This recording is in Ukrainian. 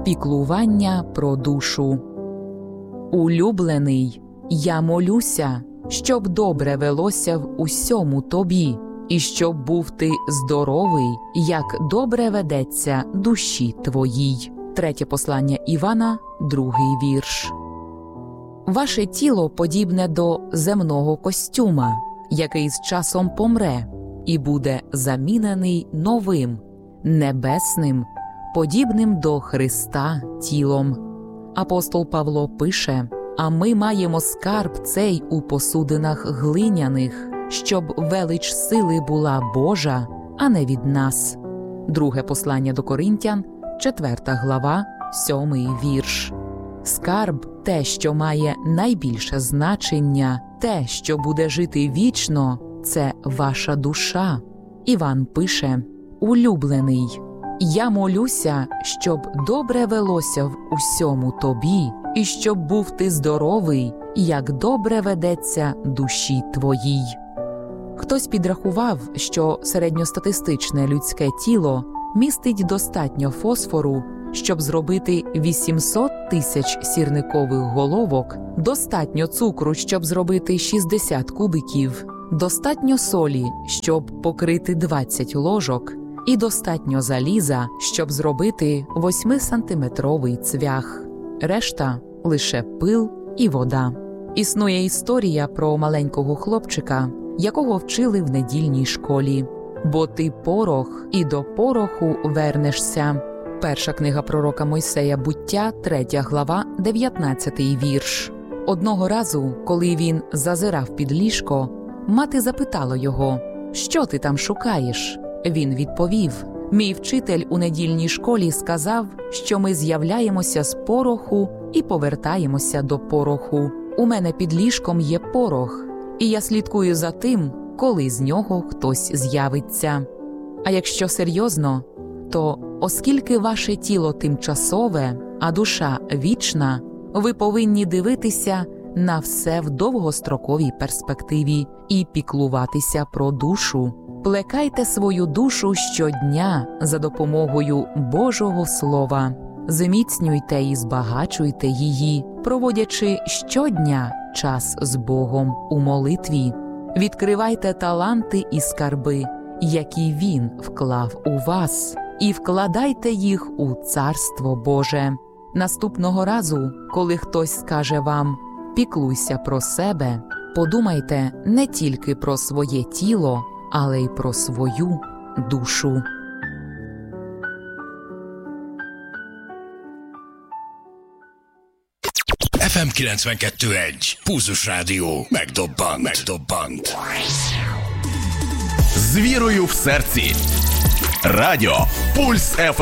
Піклування про душу. Улюблений, я молюся, щоб добре велося в усьому тобі, і щоб був ти здоровий, як добре ведеться душі твоїй. 3 послання Івана, 2 вірш. Ваше тіло подібне до земного костюма, який з часом помре і буде замінений новим, небесним, подібним до Христа тілом. Апостол Павло пише: «А ми маємо скарб цей у посудинах глиняних, щоб велич сили була Божа, а не від нас». 2 послання до Коринтян, 4 глава, 7 вірш. Скарб – те, що має найбільше значення, те, що буде жити вічно – це ваша душа. Іван пише: «Улюблений, я молюся, щоб добре велося в усьому тобі, і щоб був ти здоровий, як добре ведеться душі твоїй». Хтось підрахував, що середньостатистичне людське тіло містить достатньо фосфору, щоб зробити 800 тисяч сірникових головок, достатньо цукру, щоб зробити 60 кубиків, достатньо солі, щоб покрити 20 ложок, і достатньо заліза, щоб зробити 8-сантиметровий цвях. Решта – лише пил і вода. Існує історія про маленького хлопчика, якого вчили в недільній школі. «Бо ти порох, і до пороху вернешся». Перша книга пророка Мойсея «Буття», 3 глава, 19 вірш. Одного разу, коли він зазирав під ліжко, мати запитала його: «Що ти там шукаєш?» Він відповів: «Мій вчитель у недільній школі сказав, що ми з'являємося з пороху і повертаємося до пороху. У мене під ліжком є порох, і я слідкую за тим, коли з нього хтось з'явиться». А якщо серйозно, то оскільки ваше тіло тимчасове, а душа вічна, ви повинні дивитися на все в довгостроковій перспективі і піклуватися про душу. Плекайте свою душу щодня за допомогою Божого Слова. Зміцнюйте і збагачуйте її, проводячи щодня час з Богом у молитві. Відкривайте таланти і скарби, які Він вклав у вас, і вкладайте їх у Царство Боже. Наступного разу, коли хтось скаже вам «піклуйся про себе», подумайте не тільки про своє тіло, але й про свою душу. FM 92.1 Pulzus Rádió megdobbant. З вірою в серці. Радіо Пульс ФМ.